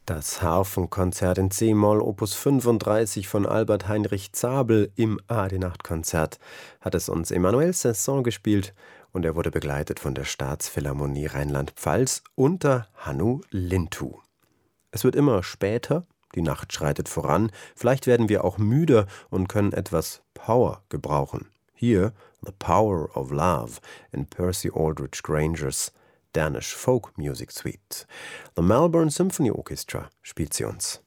Das Harfenkonzert in c-Moll Opus 35 von Albert Heinrich Zabel im AD-Nacht-Konzert hat es uns Emmanuel Saint-Saëns gespielt und er wurde begleitet von der Staatsphilharmonie Rheinland-Pfalz unter Hannu Lintu. Es wird immer später, die Nacht schreitet voran, vielleicht werden wir auch müder und können etwas Power gebrauchen. Hier The Power of Love in Percy Aldrich Grangers Danish Folk Music Suite. The Melbourne Symphony Orchestra spielt sie uns.